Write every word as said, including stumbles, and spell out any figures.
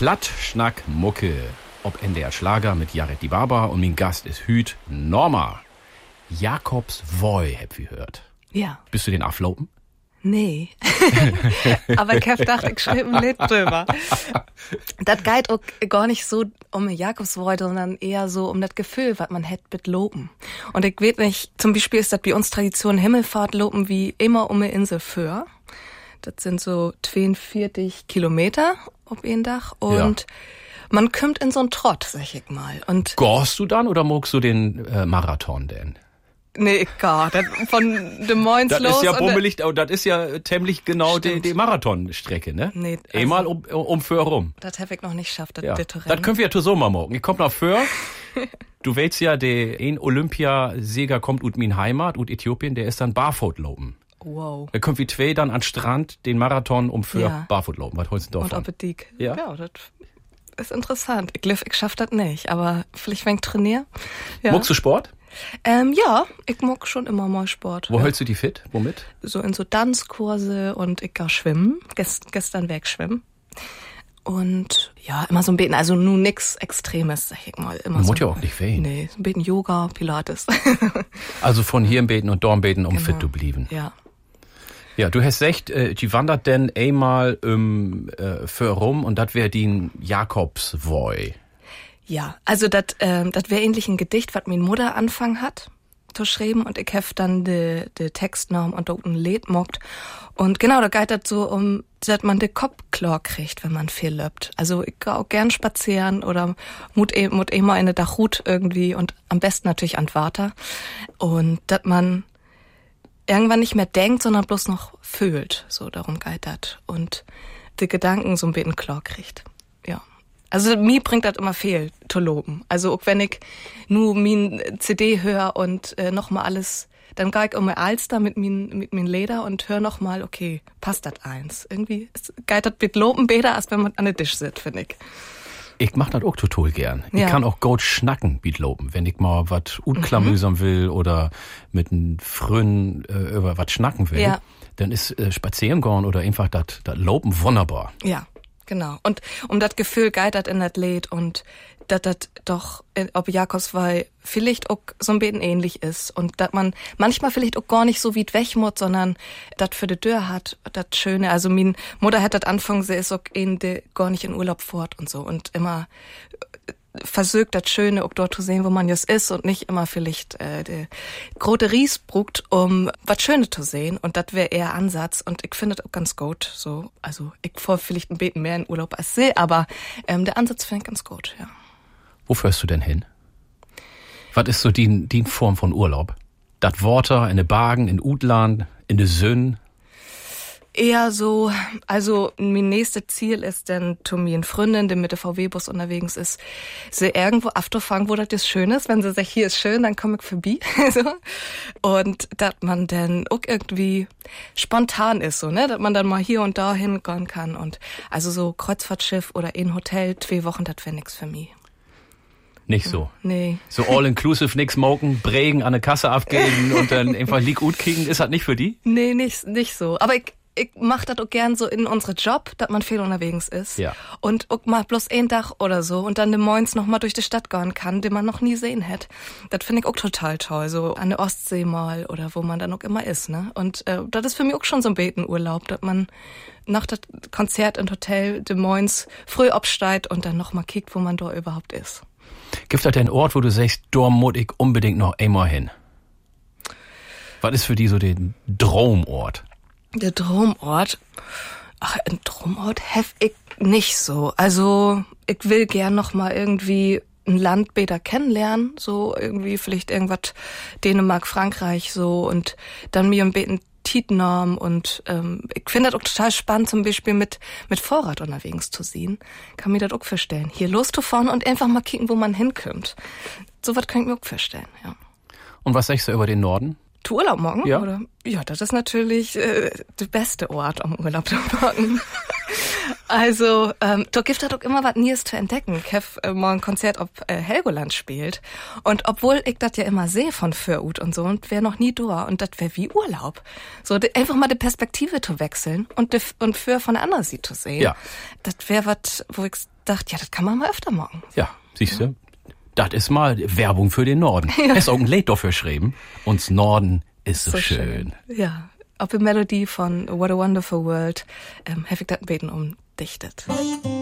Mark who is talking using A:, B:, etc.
A: Platt, Schnack, Mucke. Ob N D R Schlager mit Jared Di Baba und mein Gast ist Hüt Norma. Jakobs Voi, habt ihr gehört.
B: Ja.
A: Bist du den aflopen?
B: Nee. Aber ich hab gedacht, ich schreibe ein Lied drüber. Das geht auch gar nicht so um Jakobsvoi, sondern eher so um das Gefühl, was man hätt mit Lopen. Und ich weiß nicht, zum Beispiel ist das bei uns Tradition Himmelfahrt Lopen wie immer um eine Insel für. Das sind so zweiundvierzig Kilometer auf ein Dach und ja. Man kommt in so einen Trott, sag ich mal. Und
A: Gorst du dann oder magst du den äh, Marathon denn?
B: Nee, gar. Das von Des Moines
A: das
B: los.
A: Das ist ja bummelig, oh, das ist ja ziemlich genau die, die Marathonstrecke, ne?
B: Nee. Also,
A: Einmal um, um Föhr rum.
B: Das hab ich noch nicht geschafft, das
A: ja.
B: bitte Rennen.
A: Das können wir ja so mal morgen. Ich komm nach Föhr. Du willst ja, der ein Olympiasieger kommt ut min Heimat, ut Äthiopien, der ist dann Barfoot-Lopen.
B: Wow.
A: Da kommt wie zwei dann an Strand den Marathon um Föhr
B: ja.
A: Barfoot-Lopen. Was holst du davon?
B: Und Appetit.
A: Ja.
B: Ja, das ist interessant. Ich glaube, ich schaff das nicht, aber vielleicht wenn ich trainiere. Ja.
A: Magst du Sport?
B: Ähm, ja, ich mag schon immer mal Sport.
A: Wo
B: ja.
A: hältst du die fit? Womit?
B: So in so Tanzkurse und ich gehe schwimmen. Gest, gestern weg schwimmen. Und ja, immer so ein bisschen, also nur nix Extremes, sag ich mal. Immer
A: Man
B: so,
A: muss ja auch nicht wehen.
B: Nee, so ein bisschen Yoga, Pilates.
A: Also von hier im Beten und dort im Beten, um
B: genau.
A: fit zu bleiben.
B: Ja.
A: Ja, du hast recht, äh, die wandert denn einmal um, äh, für rum und das wär die Jakobsvoi.
B: Ja, also das ähm, das wär ähnlich ein Gedicht, was min Mutter Anfang hat zu schreiben und ich hef dann de de Text genommen und dort ein Lied mockt. Und genau, da geht das so um, dass man de Kopf klar kriegt, wenn man viel löppt. Also ich geh auch gern spazieren oder mut eh, mut eh mal in de Dachhut irgendwie und am besten natürlich an Water. Und dass man irgendwann nicht mehr denkt, sondern bloß noch fühlt. So, darum geht das. Und die Gedanken so ein bisschen klar kriegt. Ja. Also mir bringt das immer viel, zu loben. Also auch wenn ich nur min C D höre und äh, nochmal alles, dann gehe ich um mein Alster mit min mit min Leder und höre nochmal, okay, passt das eins. Irgendwie geht das mit Loben besser, als wenn man an der Tisch sitzt, finde ich.
A: Ich mach das auch total gern.
B: Ja.
A: Ich kann auch gut schnacken mit Loben, wenn ich mal was unklamüsern will oder mit einem Frön äh, über was schnacken will.
B: Ja.
A: Dann ist äh, spazieren gehen oder einfach das Loben wunderbar.
B: Ja. Genau. Und um das Gefühl geht das in das Lied und dass das doch, ob Jakobsvoi vielleicht auch so ein bisschen ähnlich ist und dass man manchmal vielleicht auch gar nicht so weit weg muss, sondern das für die Tür hat, das Schöne. Also min Mutter hat das anfangen, sie ist auch in de, gar nicht in Urlaub fort und so und immer versucht das Schöne auch dort zu sehen, wo man jetzt ist und nicht immer vielleicht äh, der große Ries bruckt, um was Schönes zu sehen und das wäre eher Ansatz und ich finde das auch ganz gut. So, also ich fahr vielleicht ein bisschen mehr in Urlaub als sie, aber ähm, der Ansatz finde ich ganz gut, ja.
A: Wo fährst du denn hin? Was ist so die, die Form von Urlaub? Das Water in de Bagen, in Utland, in de Sönn?
B: Eher so, also mein nächstes Ziel ist dann zu mir eine Freundin, die mit dem V W-Bus unterwegs ist, sie irgendwo abzufangen, wo das jetzt schön ist. Wenn sie sagt, hier ist schön, dann komme ich vorbei. so. Und dass man dann auch irgendwie spontan ist, so, ne, dass man dann mal hier und da hingehen kann. Und also so Kreuzfahrtschiff oder in Hotel, zwei Wochen, das wäre nix für mich.
A: Nicht so.
B: Nee.
A: So all-inclusive, nix smoken, Prägen an der Kasse abgeben und dann einfach Leak gut kriegen, ist das nicht für die?
B: Nee, nicht, nicht so. Aber ich, ich mach das auch gern so in unsere Job, dass man viel unterwegs ist.
A: Ja.
B: Und auch mal bloß ein Tag oder so und dann de Moins noch mal durch die Stadt gehen kann, den man noch nie sehen hätte. Das finde ich auch total toll. So an der Ostsee mal oder wo man dann auch immer ist, ne? Und äh, das ist für mich auch schon so ein Betenurlaub, dass man nach dem Konzert im Hotel de Moins früh absteigt und dann noch mal kickt, wo man da überhaupt ist.
A: Gibt es einen Ort, wo du sagst, da muss ich unbedingt noch einmal hin? Was ist für die so der Traumort?
B: Der Traumort? Ach, ein Traumort hef ich nicht so. Also, ich will gern noch mal irgendwie ein Land besser kennenlernen, so irgendwie vielleicht irgendwas Dänemark, Frankreich so und dann mir ein bisschen Tietnorm und ähm, ich finde das auch total spannend, zum Beispiel mit mit Vorrat unterwegs zu sehen. Kann mir das auch vorstellen. Hier loszufahren und einfach mal kicken, wo man hinkommt. So was kann ich mir auch vorstellen, ja.
A: Und was sagst du über den Norden?
B: Du Urlaub morgen,
A: ja.
B: oder? Ja, das ist natürlich äh, der beste Ort, um Urlaub zu machen. Also, ähm, da gibt es doch immer was Neues zu entdecken. Ich hab äh, mal ein Konzert, ob äh, Helgoland spielt. Und obwohl ich das ja immer sehe von Fürut und so, und wär noch nie da. Und das wär wie Urlaub. So, de, einfach mal die Perspektive zu wechseln und de, und für von der anderen Seite zu sehen.
A: Ja.
B: Das wär was, wo ich dachte, ja, das kann man mal öfter machen.
A: Ja, siehst du, das ist mal Werbung für den Norden. Ja. Hast auch ein Lied dafür geschrieben. Uns Norden ist so, so schön.
B: schön. Ja, auf die Melodie von What a Wonderful World ähm, habe ich das Beten umdichtet.